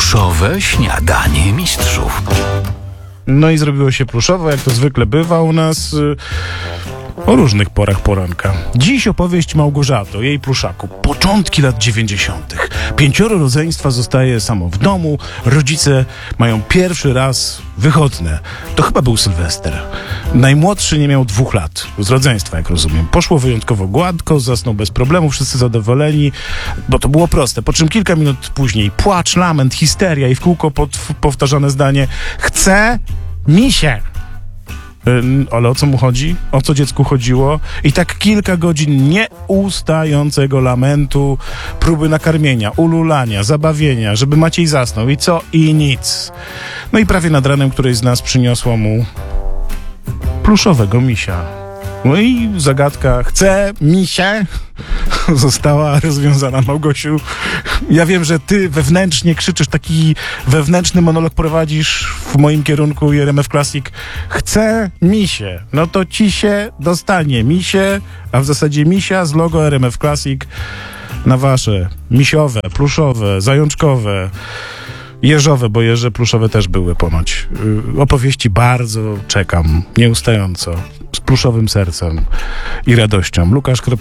Pluszowe śniadanie mistrzów. No i zrobiło się pluszowo, jak to zwykle bywa u nas o różnych porach poranka. Dziś opowieść Małgorzaty o jej pluszaku. Początki lat 90. 5 rodzeństwa zostaje samo w domu. Rodzice mają pierwszy raz wychodne. To chyba był Sylwester. Najmłodszy nie miał 2 lat. Z rodzeństwa, jak rozumiem. Poszło wyjątkowo gładko, zasnął bez problemu, wszyscy zadowoleni, bo to było proste. Po czym kilka minut później płacz, lament, histeria i w kółko powtarzane zdanie: chcę misia. Ale o co mu chodzi? O co dziecku chodziło? I tak kilka godzin nieustającego lamentu, próby nakarmienia, ululania, zabawienia, żeby Maciej zasnął i co? I nic. No i prawie nad ranem któreś z nas przyniosło mu pluszowego misia. No i zagadka chcę misia została rozwiązana. Małgosiu, ja wiem, że ty wewnętrznie krzyczysz, taki wewnętrzny monolog prowadzisz w moim kierunku i RMF Classic. Chcę misie. No to ci się dostanie misie, a w zasadzie misia z logo RMF Classic na wasze misiowe, pluszowe, zajączkowe, jeżowe, bo jeże pluszowe też były ponoć. Opowieści bardzo czekam, nieustająco, z pluszowym sercem i radością.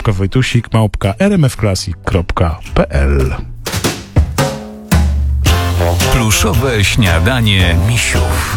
Lukasz.Wojtusik@rmfclassic.pl. Pluszowe śniadanie misiów.